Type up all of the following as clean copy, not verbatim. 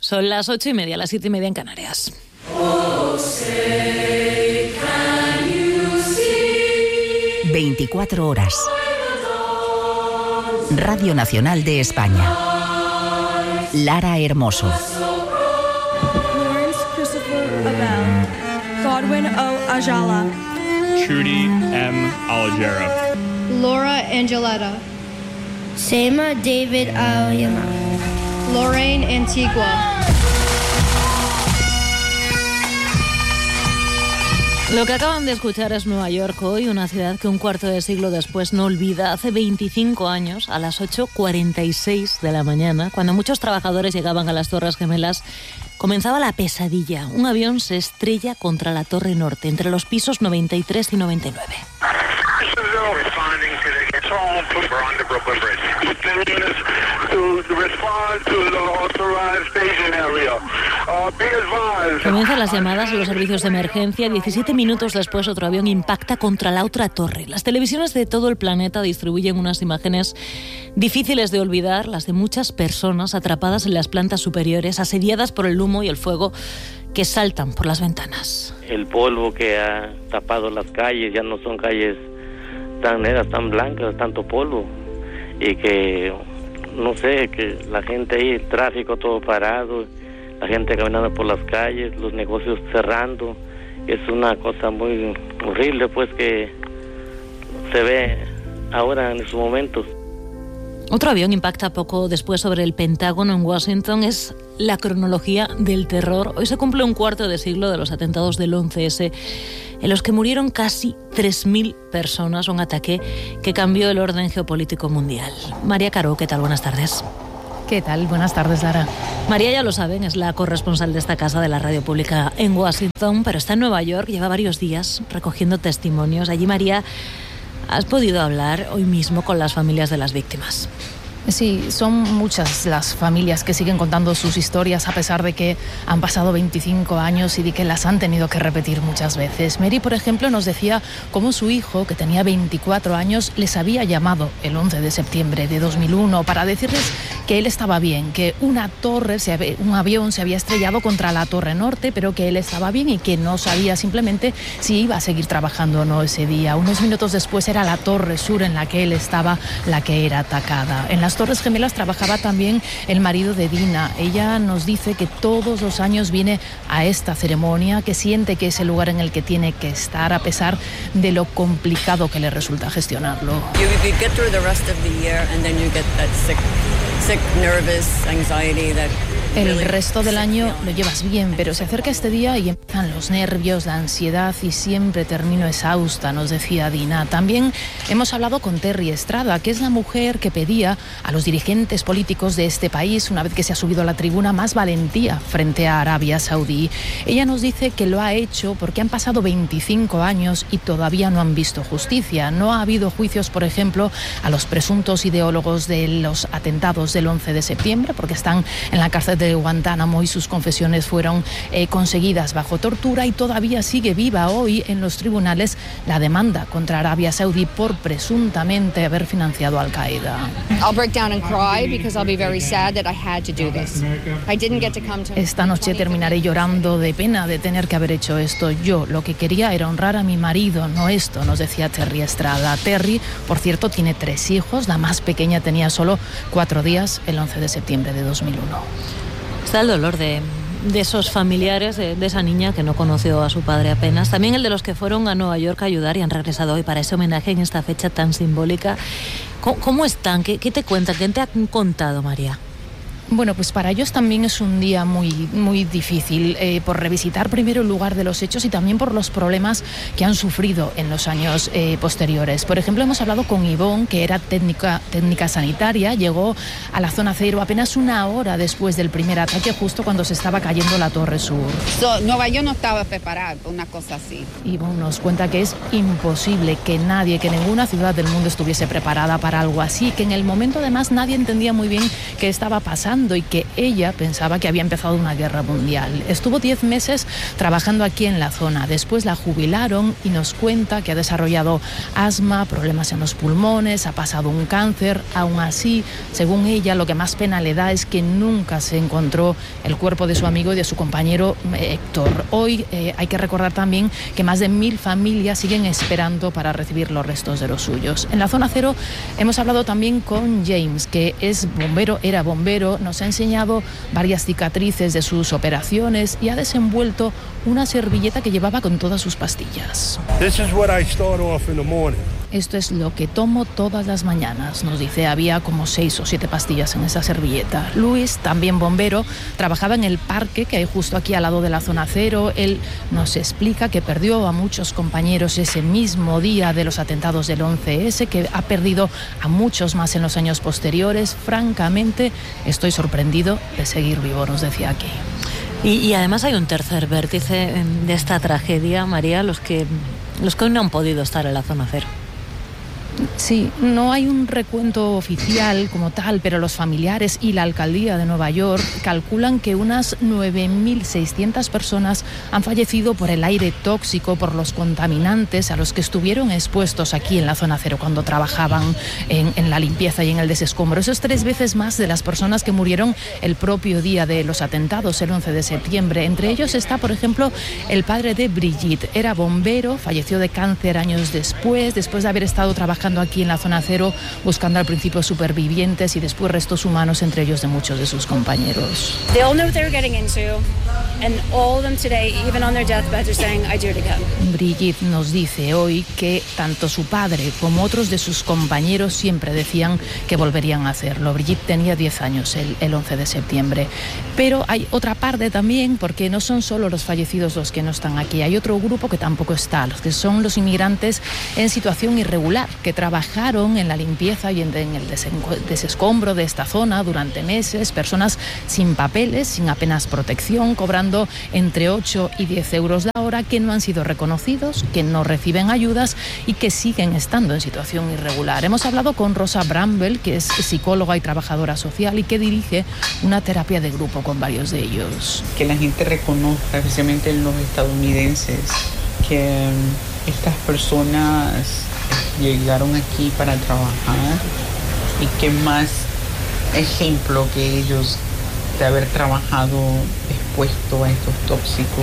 Son las 8:30, las 7:30 en Canarias. 24 horas. Radio Nacional de España. Lara Hermoso. Lawrence Christopher Abel. Godwin O. Ajala. Trudy M. Algera. Laura Angeletta. Sema David Alyama. Lorraine Antigua. Lo que acaban de escuchar es Nueva York hoy, una ciudad que un cuarto de siglo después no olvida. Hace 25 años, a las 8:46 de la mañana, cuando muchos trabajadores llegaban a las Torres Gemelas, comenzaba la pesadilla. Un avión se estrella contra la Torre Norte, entre los pisos 93 y 99. Comienzan las llamadas a los servicios de emergencia. 17 minutos después, otro avión impacta contra la otra torre. Las televisiones de todo el planeta distribuyen unas imágenes difíciles de olvidar, las de muchas personas atrapadas en las plantas superiores, asediadas por el humo y el fuego que saltan por las ventanas. El polvo que ha tapado las calles, ya no son calles tan negras, tan blancas, tanto polvo, y que, no sé, que la gente ahí, el tráfico todo parado, la gente caminando por las calles, los negocios cerrando, es una cosa muy horrible, pues, que se ve ahora en estos momentos. Otro avión impacta poco después sobre el Pentágono en Washington. Es la cronología del terror. Hoy se cumple un cuarto de siglo de los atentados del 11S, en los que murieron casi 3.000 personas, un ataque que cambió el orden geopolítico mundial. María Caro, ¿qué tal? Buenas tardes. ¿Qué tal? Buenas tardes, Lara. María, ya lo saben, es la corresponsal de esta casa de la radio pública en Washington, pero está en Nueva York, lleva varios días recogiendo testimonios. Allí, María, ¿has podido hablar hoy mismo con las familias de las víctimas? Sí, son muchas las familias que siguen contando sus historias a pesar de que han pasado 25 años y de que las han tenido que repetir muchas veces. Mary, por ejemplo, nos decía cómo su hijo, que tenía 24 años, les había llamado el 11 de septiembre de 2001 para decirles que él estaba bien, que un avión se había estrellado contra la Torre Norte, pero que él estaba bien y que no sabía simplemente si iba a seguir trabajando o no ese día. Unos minutos después era la Torre Sur en la que él estaba la que era atacada. En las Torres Gemelas trabajaba también el marido de Dina. Ella nos dice que todos los años viene a esta ceremonia, que siente que es el lugar en el que tiene que estar a pesar de lo complicado que le resulta gestionarlo. El resto del año lo llevas bien, pero se acerca este día y empiezan los nervios, la ansiedad y siempre termino exhausta, nos decía Dina. También hemos hablado con Terry Estrada, que es la mujer que pedía a los dirigentes políticos de este país, una vez que se ha subido a la tribuna, más valentía frente a Arabia Saudí. Ella nos dice que lo ha hecho porque han pasado 25 años y todavía no han visto justicia. No ha habido juicios, por ejemplo, a los presuntos ideólogos de los atentados del 11 de septiembre, porque están en la cárcel de Guantánamo y sus confesiones fueron conseguidas bajo tortura, y todavía sigue viva hoy en los tribunales la demanda contra Arabia Saudí por presuntamente haber financiado a Al-Qaeda. Esta noche terminaré llorando de pena de tener que haber hecho esto. Yo lo que quería era honrar a mi marido, no esto, nos decía Terry Estrada. Terry, por cierto, tiene 3 hijos. La más pequeña tenía solo 4 días el 11 de septiembre de 2001. Está el dolor de esos familiares, de esa niña que no conoció a su padre apenas. También el de los que fueron a Nueva York a ayudar y han regresado hoy para ese homenaje en esta fecha tan simbólica. ¿Cómo están? ¿Qué te cuentan? ¿Qué te han contado, María? Bueno, pues para ellos también es un día muy difícil, por revisitar primero el lugar de los hechos y también por los problemas que han sufrido en los años posteriores. Por ejemplo, hemos hablado con Ivonne, que era técnica sanitaria, llegó a la zona cero apenas una hora después del primer ataque, justo cuando se estaba cayendo la Torre Sur. Nueva York no estaba preparada para una cosa así. Ivonne nos cuenta que es imposible que ninguna ciudad del mundo estuviese preparada para algo así, que en el momento además nadie entendía muy bien qué estaba pasando. temblando y que ella pensaba que había empezado una guerra mundial. Estuvo 10 meses trabajando aquí en la zona. Después la jubilaron y nos cuenta que ha desarrollado asma, problemas en los pulmones, ha pasado un cáncer. Aún así, según ella, lo que más pena le da es que nunca se encontró el cuerpo de su amigo y de su compañero Héctor. Hoy hay que recordar también que más de 1000 familias siguen esperando para recibir los restos de los suyos. En la zona cero hemos hablado también con James, que es bombero, era bombero, nos ha enseñado varias cicatrices de sus operaciones y ha desenvuelto una servilleta que llevaba con todas sus pastillas. Esto es lo que tomo todas las mañanas, nos dice. Había como 6 o 7 pastillas en esa servilleta. Luis, también bombero, trabajaba en el parque que hay justo aquí al lado de la zona cero. Él nos explica que perdió a muchos compañeros ese mismo día de los atentados del 11S, que ha perdido a muchos más en los años posteriores. Francamente, estoy sorprendido de seguir vivo, nos decía aquí. Y además hay un tercer vértice de esta tragedia, María, los que hoy no han podido estar en la zona cero. Sí, no hay un recuento oficial como tal, pero los familiares y la alcaldía de Nueva York calculan que unas 9.600 personas han fallecido por el aire tóxico, por los contaminantes a los que estuvieron expuestos aquí en la zona cero cuando trabajaban en la limpieza y en el desescombro. Eso es 3 veces más de las personas que murieron el propio día de los atentados, el 11 de septiembre. Entre ellos está, por ejemplo, el padre de Brigitte. Era bombero, falleció de cáncer años después de haber estado trabajando aquí en la zona cero, buscando al principio supervivientes y después restos humanos, entre ellos de muchos de sus compañeros. They all know what they were getting into, and all of them today, even on their deathbed, are saying, I do it again. Brigitte nos dice hoy que tanto su padre como otros de sus compañeros siempre decían que volverían a hacerlo. Brigitte tenía 10 años el 11 de septiembre. Pero hay otra parte también, porque no son solo los fallecidos los que no están aquí. Hay otro grupo que tampoco está, los que son los inmigrantes en situación irregular, que trabajaron en la limpieza y en el desescombro de esta zona durante meses, personas sin papeles, sin apenas protección, cobrando entre 8 y 10 euros la hora, que no han sido reconocidos, que no reciben ayudas y que siguen estando en situación irregular. Hemos hablado con Rosa Bramble, que es psicóloga y trabajadora social y que dirige una terapia de grupo con varios de ellos. Que la gente reconozca, especialmente los estadounidenses, que estas personas llegaron aquí para trabajar y qué más ejemplo que ellos de haber trabajado expuesto a estos tóxicos.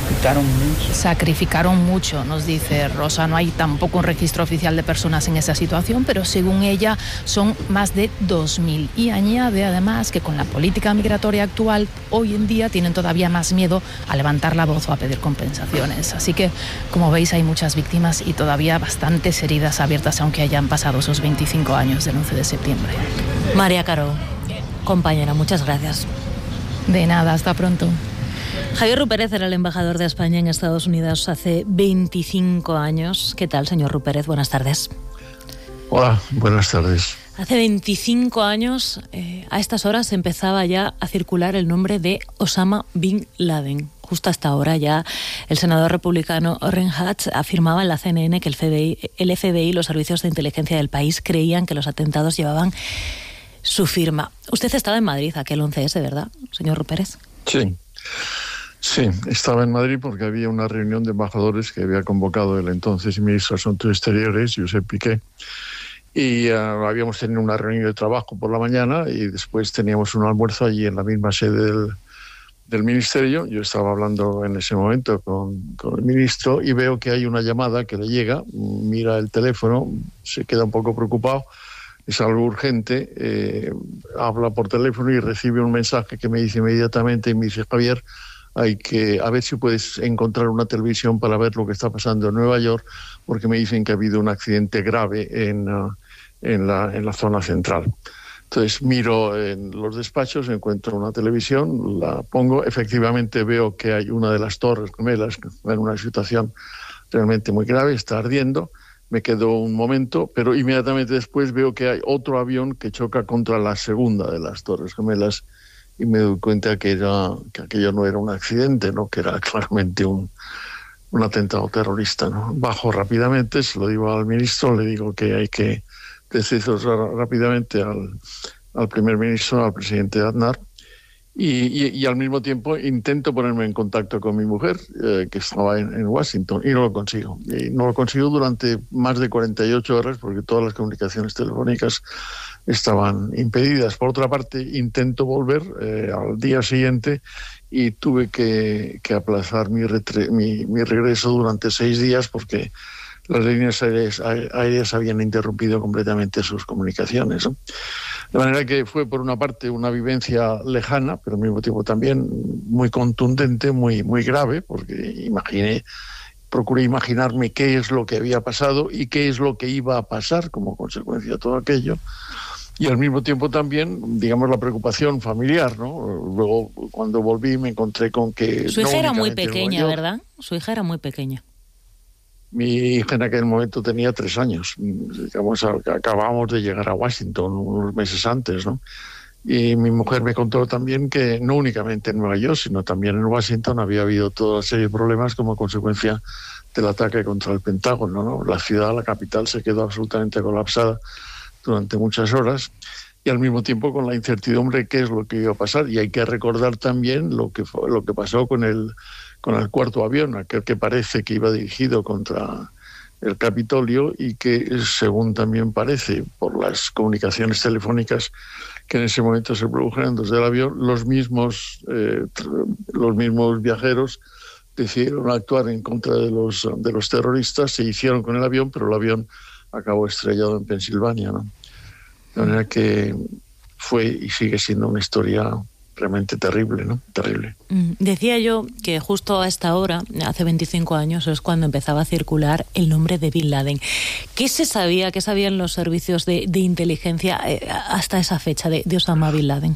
Sacrificaron mucho, nos dice Rosa. No hay tampoco un registro oficial de personas en esa situación, pero según ella son más de 2.000. Y añade además que con la política migratoria actual, hoy en día tienen todavía más miedo a levantar la voz o a pedir compensaciones. Así que, como veis, hay muchas víctimas y todavía bastantes heridas abiertas, aunque hayan pasado esos 25 años del 11 de septiembre. María Caro, compañera, muchas gracias. De nada, hasta pronto. Javier Rupérez era el embajador de España en Estados Unidos hace 25 años. ¿Qué tal, señor Rupérez? Buenas tardes. Hola, buenas tardes. Hace 25 años, a estas horas, empezaba ya a circular el nombre de Osama Bin Laden. Justo hasta ahora ya el senador republicano Orrin Hatch afirmaba en la CNN que el FBI y los servicios de inteligencia del país creían que los atentados llevaban su firma. Usted estaba en Madrid aquel 11S, ¿verdad, señor Rupérez? Sí, estaba en Madrid porque había una reunión de embajadores que había convocado el entonces ministro de Asuntos Exteriores, Josep Piqué, y habíamos tenido una reunión de trabajo por la mañana y después teníamos un almuerzo allí en la misma sede del ministerio. Yo estaba hablando en ese momento con el ministro y veo que hay una llamada que le llega, mira el teléfono, se queda un poco preocupado. Es algo urgente, habla por teléfono y recibe un mensaje que me dice inmediatamente, y me dice: Javier, hay que a ver si puedes encontrar una televisión para ver lo que está pasando en Nueva York, porque me dicen que ha habido un accidente grave en la zona central. Entonces miro en los despachos, encuentro una televisión, la pongo, efectivamente veo que hay una de las torres gemelas en una situación realmente muy grave, está ardiendo. Me quedo un momento, pero inmediatamente después veo que hay otro avión que choca contra la segunda de las torres gemelas y me doy cuenta que aquello no era un accidente, ¿no? Que era claramente un atentado terrorista, ¿no? Bajo rápidamente, se lo digo al ministro, le digo que hay que decir rápidamente al primer ministro, al presidente Aznar, Y al mismo tiempo intento ponerme en contacto con mi mujer, que estaba en Washington, y no lo consigo. Y no lo consigo durante más de 48 horas porque todas las comunicaciones telefónicas estaban impedidas. Por otra parte, intento volver al día siguiente y tuve que aplazar mi regreso durante 6 días porque las líneas aéreas habían interrumpido completamente sus comunicaciones, ¿no? De manera que fue, por una parte, una vivencia lejana, pero al mismo tiempo también muy contundente, muy grave, porque procuré imaginarme qué es lo que había pasado y qué es lo que iba a pasar como consecuencia de todo aquello. Y al mismo tiempo también, digamos, la preocupación familiar, ¿no? Luego, cuando volví, me encontré con que... Su hija era muy pequeña, ¿verdad? Su hija era muy pequeña. Mi hija en aquel momento tenía 3 años. Digamos, acabábamos de llegar a Washington unos meses antes, ¿no? Y mi mujer me contó también que no únicamente en Nueva York, sino también en Washington había habido toda una serie de problemas como consecuencia del ataque contra el Pentágono, ¿no? La ciudad, la capital, se quedó absolutamente colapsada durante muchas horas y al mismo tiempo con la incertidumbre de qué es lo que iba a pasar. Y hay que recordar también lo que pasó con el cuarto avión, aquel que parece que iba dirigido contra el Capitolio y que, según también parece por las comunicaciones telefónicas que en ese momento se produjeron desde el avión, los mismos viajeros decidieron actuar en contra de los terroristas, se hicieron con el avión, pero el avión acabó estrellado en Pensilvania, ¿no? De manera que fue y sigue siendo una historia realmente terrible, ¿no? Terrible. Decía yo que justo a esta hora, hace 25 años, es cuando empezaba a circular el nombre de Bin Laden. ¿Qué se sabía, qué sabían los servicios de inteligencia hasta esa fecha de Osama Bin Laden?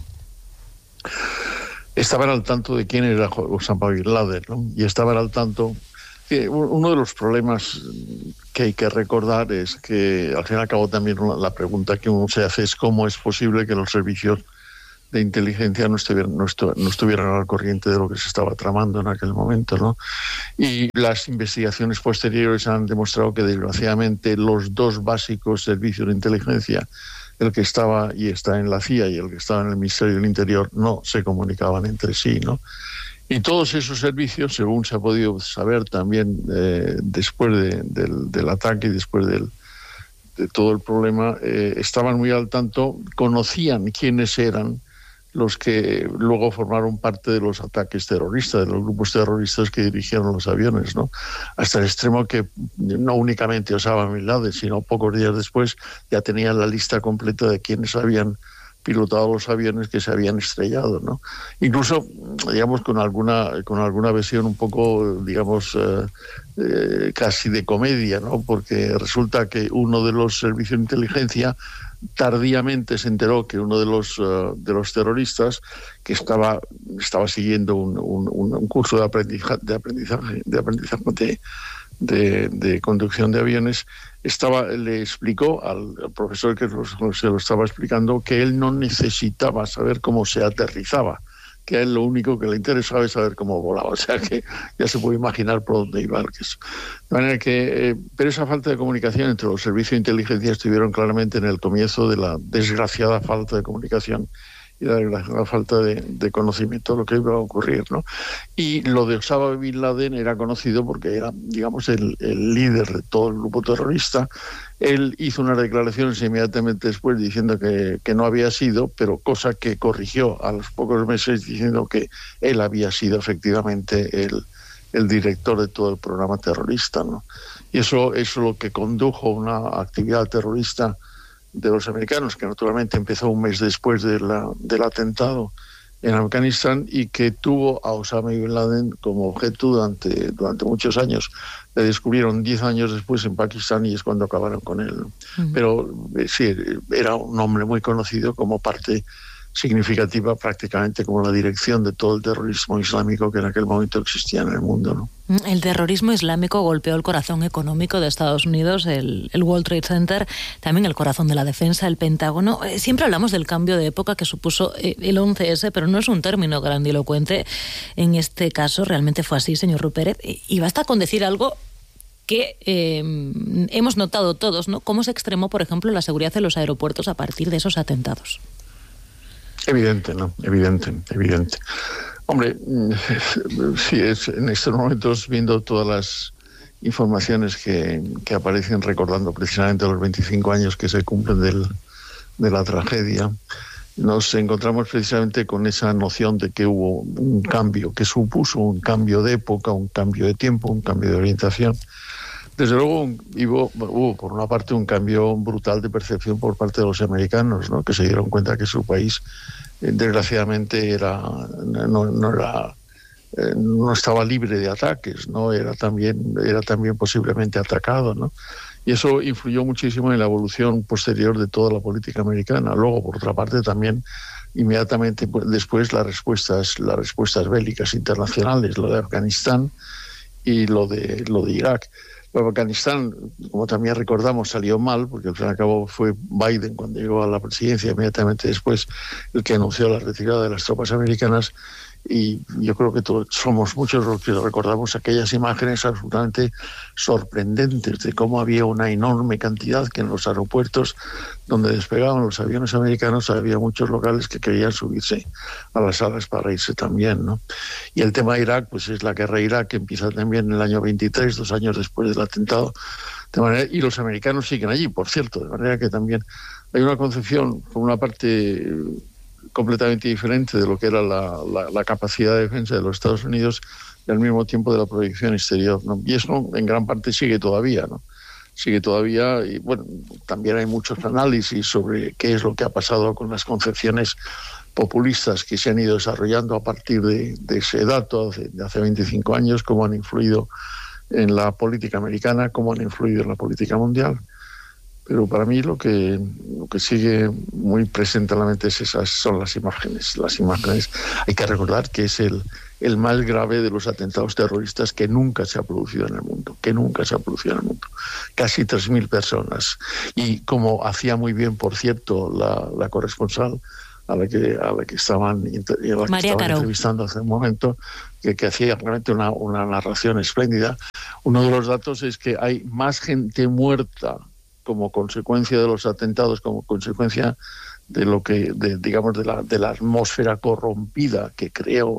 Estaban al tanto de quién era Osama Bin Laden, ¿no? Y estaban al tanto... Uno de los problemas que hay que recordar es que, al fin y al cabo, también la pregunta que uno se hace es cómo es posible que los servicios de inteligencia no estuvieran al corriente de lo que se estaba tramando en aquel momento, ¿no? Y las investigaciones posteriores han demostrado que, desgraciadamente, los 2 básicos servicios de inteligencia, el que estaba y está en la CIA y el que estaba en el Ministerio del Interior, no se comunicaban entre sí, ¿no? Y todos esos servicios, según se ha podido saber también después del ataque y después de todo el problema, estaban muy al tanto, conocían quiénes eran los que luego formaron parte de los ataques terroristas, de los grupos terroristas que dirigieron los aviones, ¿no? Hasta el extremo que no únicamente Osama Bin Laden, sino pocos días después ya tenían la lista completa de quienes habían pilotado los aviones que se habían estrellado, ¿no? Incluso, digamos, con alguna versión un poco, digamos, casi de comedia, ¿no? Porque resulta que uno de los servicios de inteligencia tardíamente se enteró que uno de los terroristas, que estaba siguiendo un curso de aprendizaje de conducción de aviones, le explicó al profesor que se lo estaba explicando que él no necesitaba saber cómo se aterrizaba, que a él lo único que le interesaba es saber cómo volaba. O sea que ya se puede imaginar por dónde iba el queso. De manera que, pero esa falta de comunicación entre los servicios de inteligencia estuvieron claramente en el comienzo de la desgraciada falta de comunicación y la falta de conocimiento de lo que iba a ocurrir, ¿no? Y lo de Osama Bin Laden era conocido porque era, digamos, el líder de todo el grupo terrorista. Él hizo unas declaraciones inmediatamente después diciendo que no había sido, pero cosa que corrigió a los pocos meses diciendo que él había sido efectivamente el director de todo el programa terrorista, ¿no? Y eso es lo que condujo a una actividad terrorista de los americanos, que naturalmente empezó un mes después del atentado en Afganistán y que tuvo a Osama Bin Laden como objeto durante muchos años. Le descubrieron 10 años después en Pakistán y es cuando acabaron con él. Pero sí, era un hombre muy conocido como parte significativa, prácticamente como la dirección de todo el terrorismo islámico que en aquel momento existía en el mundo, ¿no? El terrorismo islámico golpeó el corazón económico de Estados Unidos, el World Trade Center, también el corazón de la defensa, el Pentágono. Siempre hablamos del cambio de época que supuso el 11S, pero no es un término grandilocuente. En este caso realmente fue así, señor Rupérez, y basta con decir algo que hemos notado todos, ¿no? Cómo se extremó, por ejemplo, la seguridad en los aeropuertos a partir de esos atentados. Evidente, ¿no? Evidente. Hombre, sí, en estos momentos, viendo todas las informaciones que aparecen recordando precisamente los 25 años que se cumplen de la tragedia, nos encontramos precisamente con esa noción de que hubo un cambio, que supuso un cambio de época, un cambio de tiempo, un cambio de orientación. Desde luego hubo por una parte un cambio brutal de percepción por parte de los americanos, ¿no? Que se dieron cuenta que su país desgraciadamente no estaba libre de ataques, ¿no? Era también posiblemente atacado, ¿no? Y eso influyó muchísimo en la evolución posterior de toda la política americana. Luego, por otra parte, también inmediatamente después las respuestas bélicas internacionales, lo de Afganistán y lo de Irak. Bueno, Afganistán, como también recordamos, salió mal, porque al fin y al cabo fue Biden, cuando llegó a la presidencia, inmediatamente después, el que anunció la retirada de las tropas americanas. Y yo creo que todos somos muchos los que recordamos aquellas imágenes absolutamente sorprendentes de cómo había una enorme cantidad, que en los aeropuertos donde despegaban los aviones americanos había muchos locales que querían subirse a las alas para irse también, ¿no? Y el tema de Irak, pues es la guerra de Irak, que empieza también en el año 23, 2 años después del atentado, y los americanos siguen allí, por cierto, de manera que también hay una concepción, por una parte, completamente diferente de lo que era la capacidad de defensa de los Estados Unidos y al mismo tiempo de la proyección exterior, ¿no? Y eso en gran parte sigue todavía, ¿no? Sigue todavía, y bueno, también hay muchos análisis sobre qué es lo que ha pasado con las concepciones populistas que se han ido desarrollando a partir de ese dato de hace 25 años, cómo han influido en la política americana, cómo han influido en la política mundial. Pero para mí lo que sigue muy presente en la mente son las imágenes. Las imágenes, hay que recordar que es el más grave de los atentados terroristas que nunca se ha producido en el mundo. Casi 3.000 personas. Y como hacía muy bien, por cierto, la corresponsal a la que estaban entrevistando hace un momento, que hacía realmente una narración espléndida, uno de los datos es que hay más gente muerta como consecuencia de los atentados, como consecuencia de lo que, de la atmósfera corrompida que creó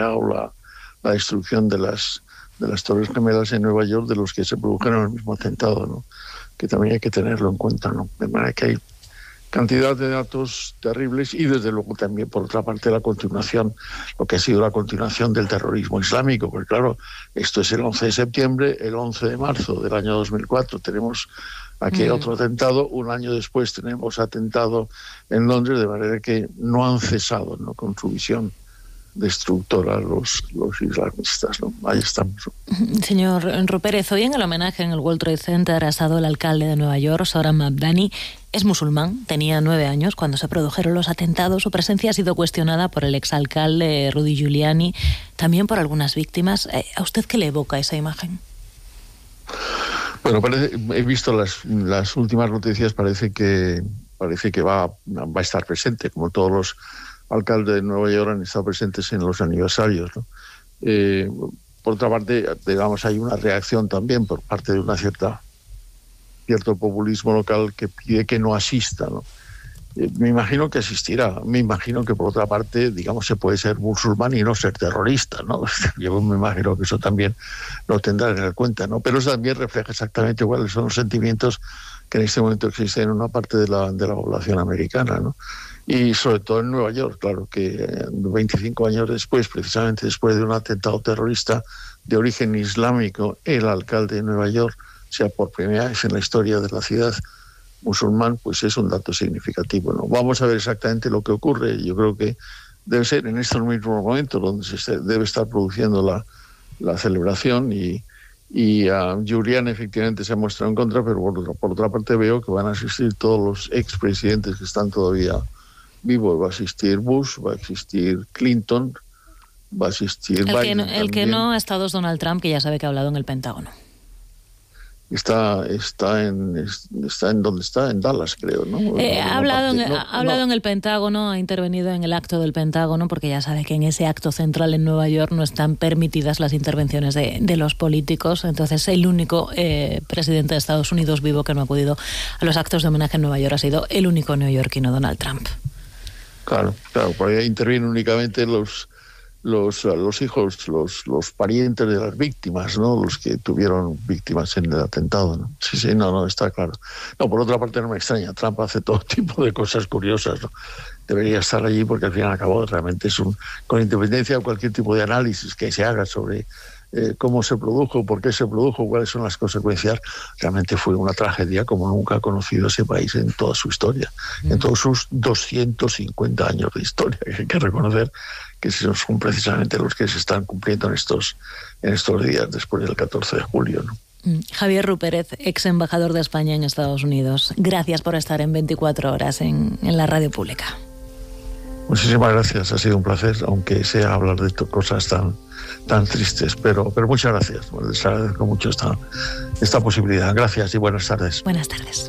la destrucción de las Torres Gemelas en Nueva York, de los que se produjeron en el mismo atentado, ¿no? Que también hay que tenerlo en cuenta, ¿no? De manera que hay cantidad de datos terribles y desde luego también, por otra parte, lo que ha sido la continuación del terrorismo islámico, porque claro, esto es el 11 de septiembre, el 11 de marzo del año 2004 tenemos aquí otro atentado, un año después tenemos atentado en Londres, de manera que no han cesado, ¿no?, con su visión destructora los islamistas, ¿no? Ahí estamos. Señor Rupérez, hoy en el homenaje en el World Trade Center ha estado el alcalde de Nueva York, Zohran Mamdani. Es musulmán, tenía 9 años cuando se produjeron los atentados. Su presencia ha sido cuestionada por el exalcalde Rudy Giuliani, también por algunas víctimas. ¿A usted qué le evoca esa imagen? Bueno, he visto las últimas noticias, parece que va a estar presente, como todos los alcaldes de Nueva York han estado presentes en los aniversarios, ¿no? Por otra parte, digamos, hay una reacción también por parte de cierto populismo local que pide que no asista, ¿no? Me imagino que asistirá. Me imagino que, por otra parte, digamos, se puede ser musulmán y no ser terrorista, ¿no? Yo me imagino que eso también lo tendrán en cuenta, ¿no? Pero eso también refleja exactamente cuáles son los sentimientos que en este momento existen en una parte de la población americana, ¿no? Y sobre todo en Nueva York, claro, que 25 años después, precisamente después de un atentado terrorista de origen islámico, el alcalde de Nueva York sea por primera vez en la historia de la ciudad musulmán, pues es un dato significativo, ¿no? Vamos a ver exactamente lo que ocurre. Yo creo que debe ser en estos mismos momentos donde debe estar produciendo la celebración y Giuliani efectivamente se ha mostrado en contra, pero por otra parte veo que van a asistir todos los expresidentes que están todavía vivos. Va a asistir Bush, va a asistir Clinton, va a asistir Biden. El que no ha estado es Donald Trump, que ya sabe que ha hablado en el Pentágono. Está en donde está, en Dallas, creo, ¿no? Ha hablado en el Pentágono, ha intervenido en el acto del Pentágono, porque ya sabe que en ese acto central en Nueva York no están permitidas las intervenciones de los políticos. Entonces, el único presidente de Estados Unidos vivo que no ha acudido a los actos de homenaje en Nueva York ha sido el único neoyorquino, Donald Trump. Claro, porque intervienen únicamente los hijos, los parientes de las víctimas, ¿no? Los que tuvieron víctimas en el atentado, ¿no? Sí, no, está claro. No, por otra parte no me extraña, Trump hace todo tipo de cosas curiosas, ¿no? Debería estar allí porque al fin y al cabo realmente con independencia de cualquier tipo de análisis que se haga sobre cómo se produjo, por qué se produjo, cuáles son las consecuencias, realmente fue una tragedia como nunca ha conocido ese país en toda su historia, en todos sus 250 años de historia, que hay que reconocer que son precisamente los que se están cumpliendo en estos días después del 14 de julio, ¿no? Javier Rupérez, ex embajador de España en Estados Unidos, gracias por estar en 24 horas en la radio pública. Muchísimas gracias, ha sido un placer, aunque sea hablar de cosas tan tristes, pero muchas gracias. Les agradezco mucho esta posibilidad. Gracias y buenas tardes. Buenas tardes.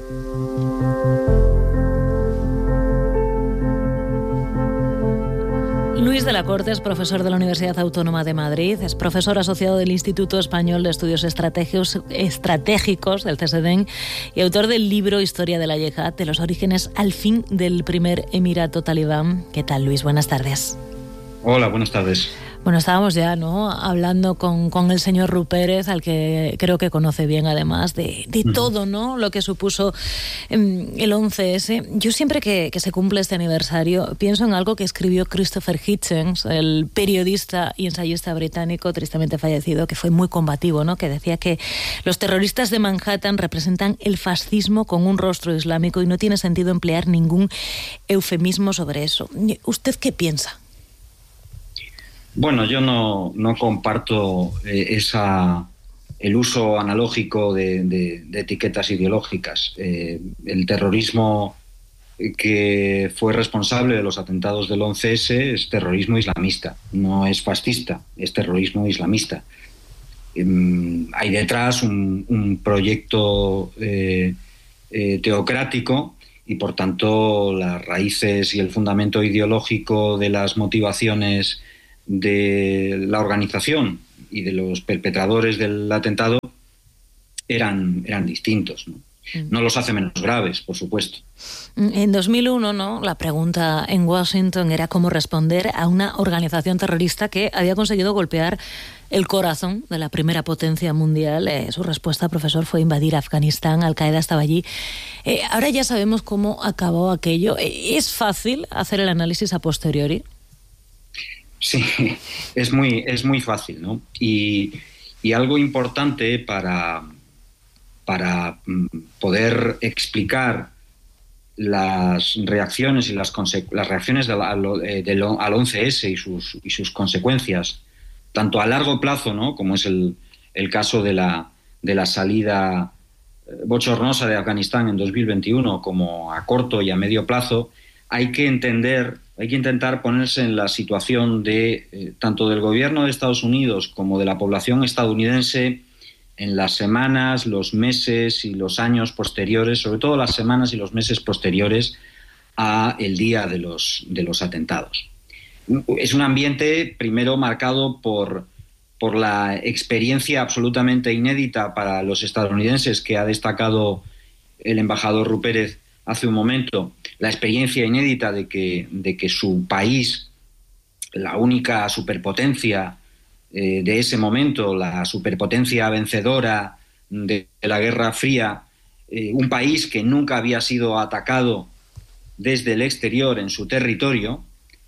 Luis de la Corte es profesor de la Universidad Autónoma de Madrid, es profesor asociado del Instituto Español de Estudios Estratégicos del CSDEN y autor del libro Historia de la Yihad, de los orígenes al fin del primer emirato talibán. ¿Qué tal, Luis? Buenas tardes. Hola, buenas tardes. Bueno, estábamos ya, ¿no?, hablando con el señor Rupérez, al que creo que conoce bien, además, de todo, ¿no?, lo que supuso el 11S. Yo siempre que se cumple este aniversario pienso en algo que escribió Christopher Hitchens, el periodista y ensayista británico tristemente fallecido, que fue muy combativo, ¿no?, que decía que los terroristas de Manhattan representan el fascismo con un rostro islámico y no tiene sentido emplear ningún eufemismo sobre eso. ¿Usted qué piensa? Bueno, yo no comparto el uso analógico de etiquetas ideológicas. El terrorismo que fue responsable de los atentados del 11S es terrorismo islamista, no es fascista, es terrorismo islamista. Hay detrás un proyecto teocrático y, por tanto, las raíces y el fundamento ideológico de las motivaciones de la organización y de los perpetradores del atentado eran distintos, ¿no? No los hace menos graves, por supuesto. En 2001, ¿no?, la pregunta en Washington era cómo responder a una organización terrorista que había conseguido golpear el corazón de la primera potencia mundial. Su respuesta, profesor, fue invadir Afganistán. Al-Qaeda estaba allí. Ahora ya sabemos cómo acabó aquello. ¿Es fácil hacer el análisis a posteriori? Sí, es muy fácil, ¿no? Y algo importante para poder explicar las reacciones y las reacciones al 11S y sus consecuencias, tanto a largo plazo, ¿no?, como es el caso de la salida bochornosa de Afganistán en 2021, como a corto y a medio plazo, hay que intentar ponerse en la situación de tanto del gobierno de Estados Unidos como de la población estadounidense en las semanas, los meses y los años posteriores, sobre todo las semanas y los meses posteriores a el día de los atentados. Es un ambiente primero marcado por la experiencia absolutamente inédita para los estadounidenses que ha destacado el embajador Rupérez hace un momento, la experiencia inédita de que su país, la única superpotencia de ese momento, la superpotencia vencedora de la Guerra Fría, un país que nunca había sido atacado desde el exterior en su territorio,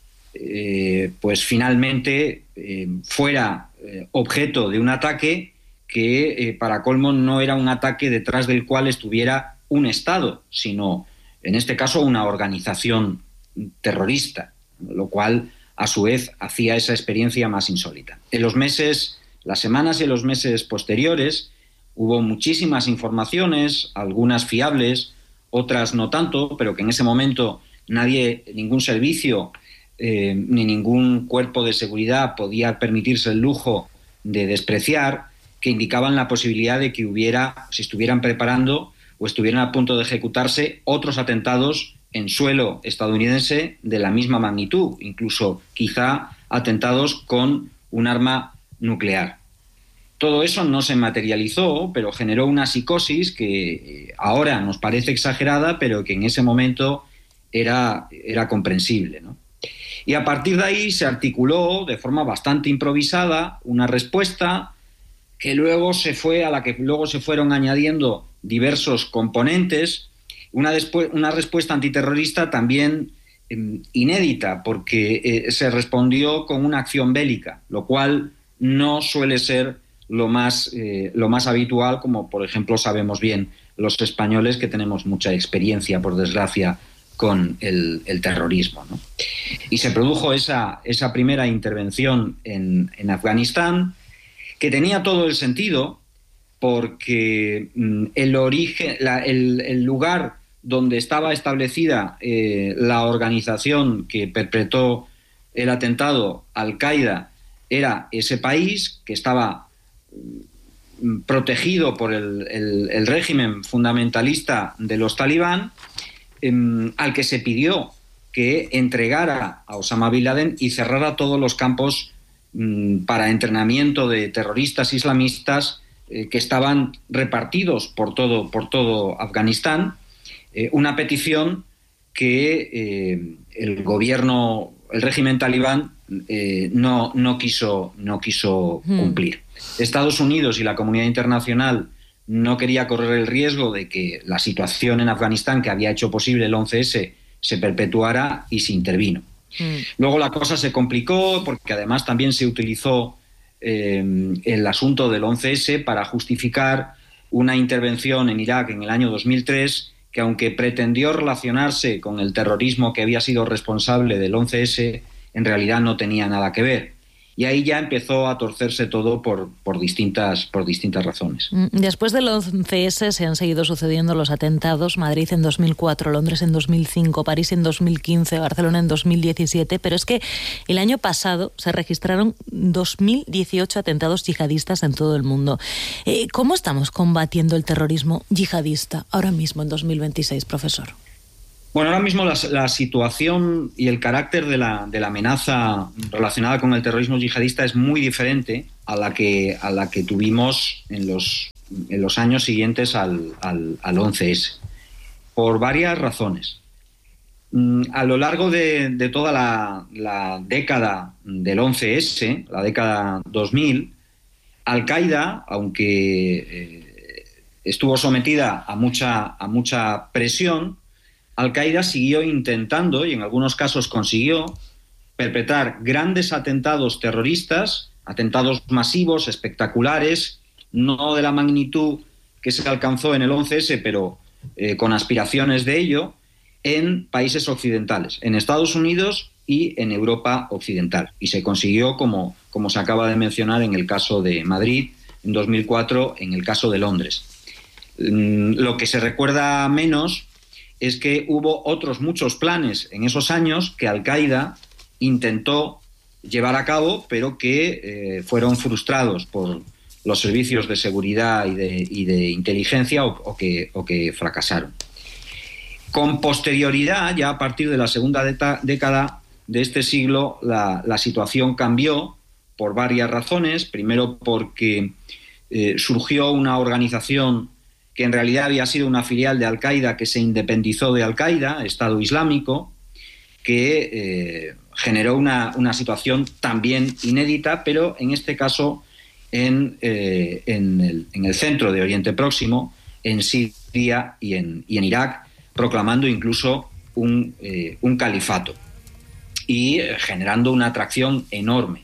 pues finalmente fuera objeto de un ataque que, para colmo, no era un ataque detrás del cual estuviera un Estado, sino, en este caso, una organización terrorista, lo cual, a su vez, hacía esa experiencia más insólita. En las semanas y los meses posteriores, hubo muchísimas informaciones, algunas fiables, otras no tanto, pero que en ese momento ningún servicio ni ningún cuerpo de seguridad podía permitirse el lujo de despreciar, que indicaban la posibilidad de que se estuvieran preparando o estuvieran a punto de ejecutarse otros atentados en suelo estadounidense de la misma magnitud, incluso quizá atentados con un arma nuclear. Todo eso no se materializó, pero generó una psicosis que ahora nos parece exagerada, pero que en ese momento era comprensible, ¿no? Y a partir de ahí se articuló de forma bastante improvisada una respuesta que luego a la que luego se fueron añadiendo diversos componentes, una respuesta antiterrorista también inédita, porque se respondió con una acción bélica, lo cual no suele ser lo más habitual, como por ejemplo sabemos bien los españoles, que tenemos mucha experiencia, por desgracia, con el terrorismo, ¿no? Y se produjo esa primera intervención en Afganistán, que tenía todo el sentido, porque el lugar donde estaba establecida la organización que perpetró el atentado, Al-Qaeda, era ese país que estaba protegido por el régimen fundamentalista de los talibán, al que se pidió que entregara a Osama Bin Laden y cerrara todos los campos para entrenamiento de terroristas islamistas que estaban repartidos por todo Afganistán. Una petición que el régimen talibán no quiso cumplir. Estados Unidos y la comunidad internacional no quería correr el riesgo de que la situación en Afganistán, que había hecho posible el 11S, se perpetuara, y se intervino. Luego la cosa se complicó porque además también se utilizó el asunto del 11S para justificar una intervención en Irak en el año 2003, que aunque pretendió relacionarse con el terrorismo que había sido responsable del 11S, en realidad no tenía nada que ver. Y ahí ya empezó a torcerse todo por distintas razones. Después del 11S se han seguido sucediendo los atentados: Madrid en 2004, Londres en 2005, París en 2015, Barcelona en 2017, pero es que el año pasado se registraron 2.018 atentados yihadistas en todo el mundo. ¿Cómo estamos combatiendo el terrorismo yihadista ahora mismo en 2026, profesor? Bueno, ahora mismo la situación y el carácter de la amenaza relacionada con el terrorismo yihadista es muy diferente a la que tuvimos en los años siguientes al 11S, por varias razones. A lo largo de toda la década del 11S, la década 2000, Al-Qaeda, aunque estuvo sometida a mucha presión, Al-Qaeda siguió intentando, y en algunos casos consiguió, perpetrar grandes atentados terroristas, atentados masivos, espectaculares, no de la magnitud que se alcanzó en el 11S, pero con aspiraciones de ello, en países occidentales, en Estados Unidos y en Europa occidental. Y se consiguió, como se acaba de mencionar, en el caso de Madrid, en 2004, en el caso de Londres. Lo que se recuerda menos es que hubo otros muchos planes en esos años que Al-Qaeda intentó llevar a cabo, pero que fueron frustrados por los servicios de seguridad y de inteligencia o que fracasaron. Con posterioridad, ya a partir de la segunda década de este siglo, la situación cambió por varias razones. Primero, porque surgió una organización que en realidad había sido una filial de Al-Qaeda, que se independizó de Al-Qaeda, Estado Islámico, que generó una situación también inédita, pero en este caso en el centro de Oriente Próximo, en Siria y en Irak, proclamando incluso un califato y generando una atracción enorme.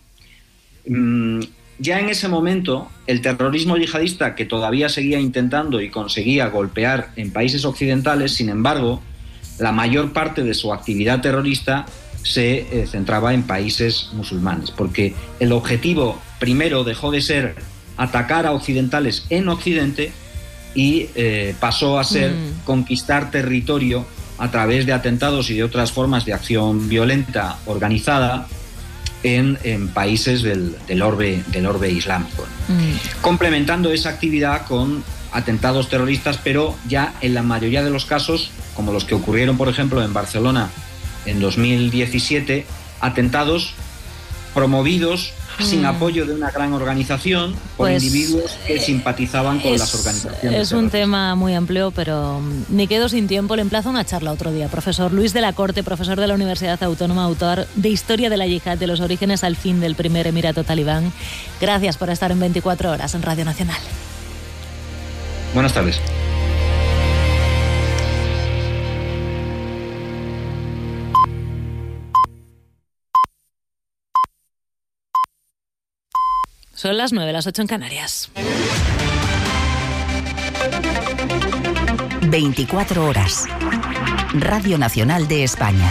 Ya en ese momento, el terrorismo yihadista, que todavía seguía intentando y conseguía golpear en países occidentales, sin embargo, la mayor parte de su actividad terrorista se centraba en países musulmanes, porque el objetivo primero dejó de ser atacar a occidentales en Occidente y pasó a ser conquistar territorio a través de atentados y de otras formas de acción violenta organizada en países del orbe islámico, complementando esa actividad con atentados terroristas, pero ya en la mayoría de los casos, como los que ocurrieron, por ejemplo, en Barcelona en 2017, atentados promovidos, sin apoyo de una gran organización, por individuos que simpatizaban con las organizaciones. Es un tema muy amplio, pero me quedo sin tiempo. Le emplazo a una charla otro día. Profesor Luis de la Corte, profesor de la Universidad Autónoma, autor de Historia de la Yihad, de los orígenes al fin del primer emirato talibán. Gracias por estar en 24 horas en Radio Nacional. Buenas tardes. Son las 9, las 8 en Canarias. 24 horas. Radio Nacional de España.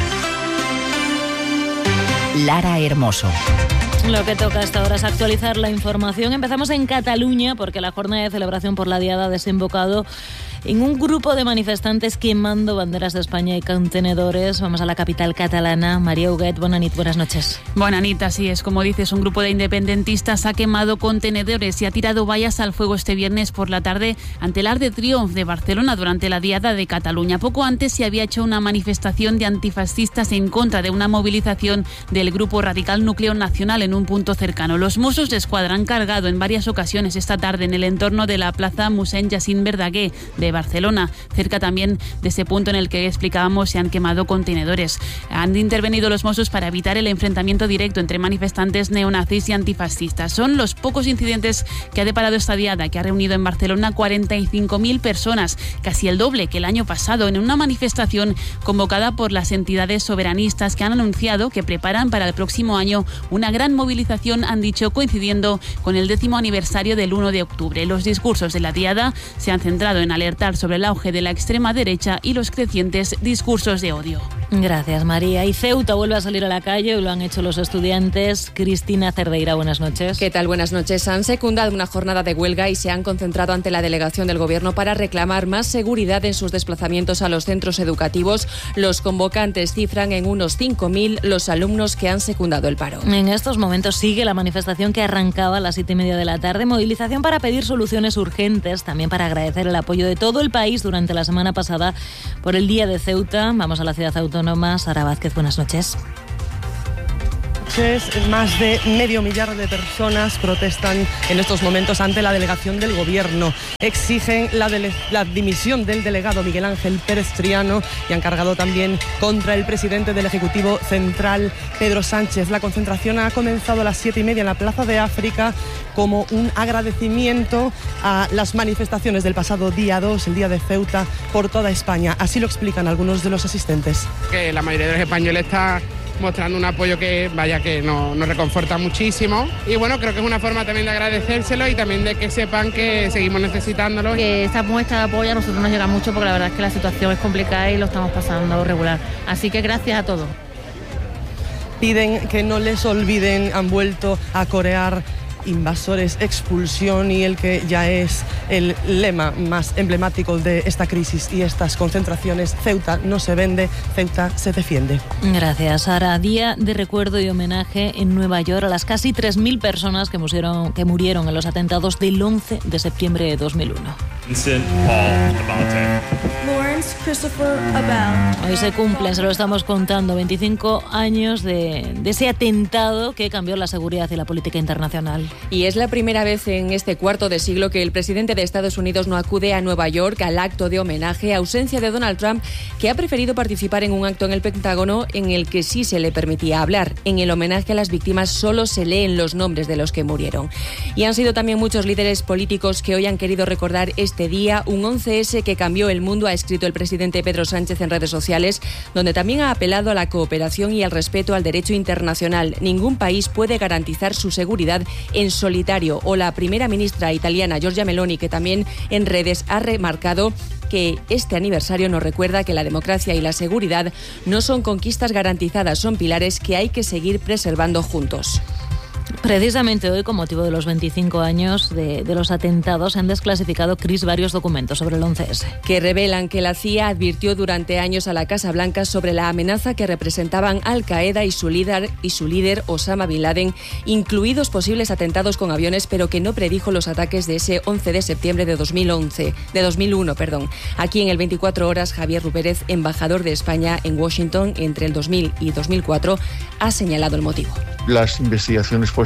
Lara Hermoso. Lo que toca hasta ahora es actualizar la información. Empezamos en Cataluña porque la jornada de celebración por la Diada ha desembocado en un grupo de manifestantes quemando banderas de España y contenedores. Vamos a la capital catalana. María Huguet, buenas noches. Buenas, así es. Como dices, un grupo de independentistas ha quemado contenedores y ha tirado vallas al fuego este viernes por la tarde ante el Arc de Triomf de Barcelona durante la Diada de Cataluña. Poco antes se había hecho una manifestación de antifascistas en contra de una movilización del Grupo Radical Nucleo Nacional en un punto cercano. Los Mossos d'Esquadra han cargado en varias ocasiones esta tarde en el entorno de la plaza Mossèn Jacint Verdaguer de Barcelona. Cerca también de ese punto en el que explicábamos se han quemado contenedores. Han intervenido los Mossos para evitar el enfrentamiento directo entre manifestantes neonazis y antifascistas. Son los pocos incidentes que ha deparado esta diada, que ha reunido en Barcelona 45.000 personas, casi el doble que el año pasado, en una manifestación convocada por las entidades soberanistas que han anunciado que preparan para el próximo año una gran movilización, han dicho, coincidiendo con el 10º aniversario del 1 de octubre. Los discursos de la diada se han centrado en alertar sobre el auge de la extrema derecha y los crecientes discursos de odio. Gracias, María. Y Ceuta vuelve a salir a la calle, lo han hecho los estudiantes. Cristina Cerdeira, buenas noches. ¿Qué tal? Buenas noches. Han secundado una jornada de huelga y se han concentrado ante la delegación del Gobierno para reclamar más seguridad en sus desplazamientos a los centros educativos. Los convocantes cifran en unos 5.000 los alumnos que han secundado el paro. En estos momentos sigue la manifestación que arrancaba a las 7:30 de la tarde. Movilización para pedir soluciones urgentes, también para agradecer el apoyo de todo el país durante la semana pasada por el Día de Ceuta. Vamos a la ciudad autónoma. Sara Vázquez, buenas noches. Más de medio millar de personas protestan en estos momentos ante la delegación del Gobierno. Exigen la dimisión del delegado Miguel Ángel Pérez Triano y han cargado también contra el presidente del Ejecutivo Central, Pedro Sánchez. La concentración ha comenzado a las 7:30 en la Plaza de África como un agradecimiento a las manifestaciones del pasado día 2, el Día de Ceuta, por toda España. Así lo explican algunos de los asistentes. Que la mayoría de los españoles está mostrando un apoyo que nos reconforta muchísimo, y bueno, creo que es una forma también de agradecérselo y también de que sepan que seguimos necesitándolo. Que esta muestra de apoyo a nosotros nos llega mucho porque la verdad es que la situación es complicada y lo estamos pasando regular, así que gracias a todos. Piden que no les olviden, han vuelto a corear invasores, expulsión, y el que ya es el lema más emblemático de esta crisis y estas concentraciones: Ceuta no se vende, Ceuta se defiende. Gracias, Sara. Día de recuerdo y homenaje en Nueva York a las casi 3.000 personas que murieron en los atentados del 11 de septiembre de 2001. Vincent Paul Abate. Lawrence Christopher Abel. Hoy se cumplen, se lo estamos contando, 25 años de ese atentado que cambió la seguridad y la política internacional. Y es la primera vez en este cuarto de siglo que el presidente de Estados Unidos no acude a Nueva York al acto de homenaje, ausencia de Donald Trump, que ha preferido participar en un acto en el Pentágono en el que sí se le permitía hablar. En el homenaje a las víctimas solo se leen los nombres de los que murieron. Y han sido también muchos líderes políticos que hoy han querido recordar este día, un 11S que cambió el mundo, ha escrito el presidente Pedro Sánchez en redes sociales, donde también ha apelado a la cooperación y al respeto al derecho internacional. Ningún país puede garantizar su seguridad en solitario. O la primera ministra italiana Giorgia Meloni, que también en redes ha remarcado que este aniversario nos recuerda que la democracia y la seguridad no son conquistas garantizadas, son pilares que hay que seguir preservando juntos. Precisamente hoy, con motivo de los 25 años de los atentados, han desclasificado, Cris, varios documentos sobre el 11S. Que revelan que la CIA advirtió durante años a la Casa Blanca sobre la amenaza que representaban Al-Qaeda y su líder Osama Bin Laden, incluidos posibles atentados con aviones, pero que no predijo los ataques de ese 11 de septiembre de 2001. Aquí en el 24 horas, Javier Rupérez, embajador de España en Washington entre el 2000 y 2004, ha señalado el motivo. Las investigaciones posteriores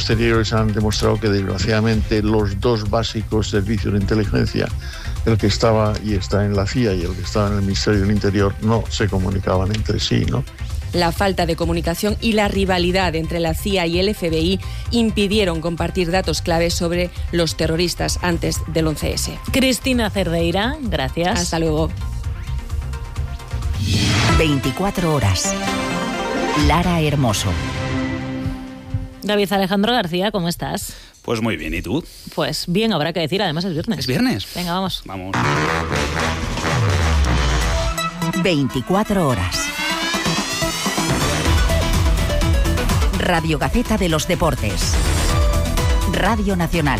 Exteriores han demostrado que desgraciadamente los dos básicos servicios de inteligencia, el que estaba y está en la CIA y el que estaba en el Ministerio del Interior, no se comunicaban entre sí, ¿no? La falta de comunicación y la rivalidad entre la CIA y el FBI impidieron compartir datos claves sobre los terroristas antes del 11S. Cristina Cerdeira, gracias. Hasta luego. 24 horas. Lara Hermoso. David Alejandro García, ¿cómo estás? Pues muy bien, ¿y tú? Pues bien, habrá que decir, además es viernes. ¿Es viernes? Venga, vamos. Vamos. 24 horas. Radio Gaceta de los Deportes. Radio Nacional.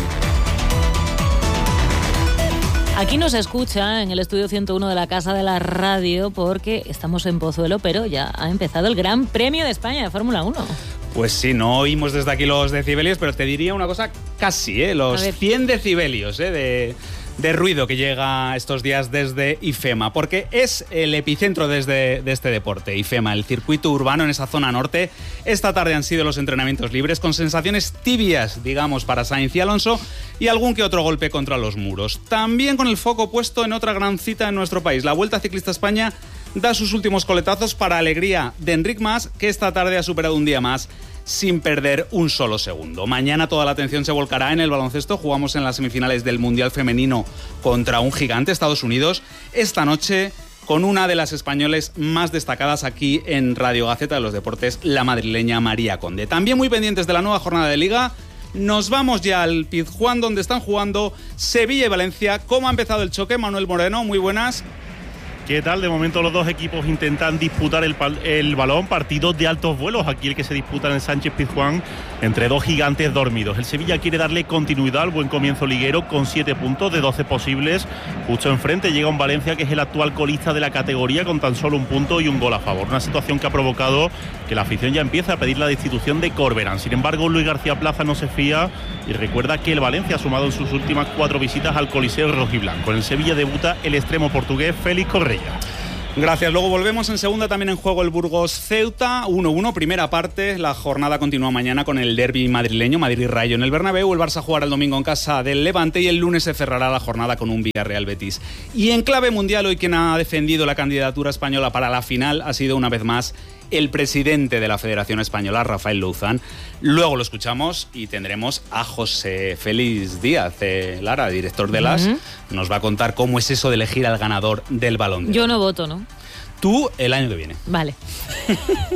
Aquí nos escucha en el estudio 101 de la Casa de la Radio porque estamos en Pozuelo, pero ya ha empezado el Gran Premio de España de Fórmula 1. Pues sí, no oímos desde aquí los decibelios, pero te diría una cosa casi, los 100 decibelios de ruido que llega estos días desde IFEMA, porque es el epicentro de este deporte. IFEMA, el circuito urbano en esa zona norte. Esta tarde han sido los entrenamientos libres con sensaciones tibias, digamos, para Sainz y Alonso y algún que otro golpe contra los muros. También con el foco puesto en otra gran cita en nuestro país. La Vuelta Ciclista España da sus últimos coletazos para alegría de Enric Mas, que esta tarde ha superado un día más sin perder un solo segundo. Mañana toda la atención se volcará en el baloncesto. Jugamos en las semifinales del Mundial Femenino contra un gigante, Estados Unidos. Esta noche con una de las españoles más destacadas aquí en Radio Gaceta de los Deportes, la madrileña María Conde. También muy pendientes de la nueva jornada de Liga. Nos vamos ya al Pizjuán, donde están jugando Sevilla y Valencia. ¿Cómo ha empezado el choque? Manuel Moreno, muy buenas. ¿Qué tal? De momento los dos equipos intentan disputar el balón, partidos de altos vuelos, aquí el que se disputa en el Sánchez Pizjuán entre dos gigantes dormidos. El Sevilla quiere darle continuidad al buen comienzo liguero con 7 puntos de 12 posibles. Justo enfrente llega un Valencia que es el actual colista de la categoría con tan solo 1 punto y un gol a favor. Una situación que ha provocado que la afición ya empiece a pedir la destitución de Corberán. Sin embargo, Luis García Plaza no se fía y recuerda que el Valencia ha sumado en sus últimas 4 visitas al Coliseo rojiblanco. En el Sevilla debuta el extremo portugués Félix Correa. Gracias, luego volvemos en segunda, también en juego el Burgos-Ceuta, 1-1, primera parte. La jornada continúa mañana con el derbi madrileño, Madrid-Rayo en el Bernabéu. El Barça jugará el domingo en casa del Levante y el lunes se cerrará la jornada con un Villarreal-Betis. Y en clave mundial, hoy quien ha defendido la candidatura española para la final ha sido una vez más el presidente de la Federación Española, Rafael Louzán. Luego lo escuchamos y tendremos a José Félix Díaz, Lara, director de las. Nos va a contar cómo es eso de elegir al ganador del Balón de Oro. Yo no voto, ¿no? Tú el año que viene. Vale.